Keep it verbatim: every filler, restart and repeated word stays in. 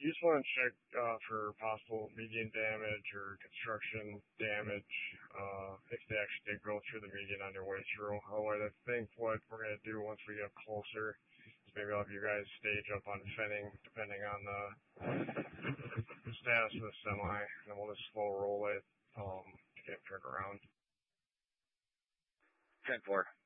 you just want to check uh, for possible median damage or construction damage uh, if they actually did go through the median on your way through. Otherwise, I think what we're going to do once we get closer is maybe I'll have you guys stage up on finning, depending on the, the status of the semi, and then we'll just slow roll it um, to get turned around. ten four.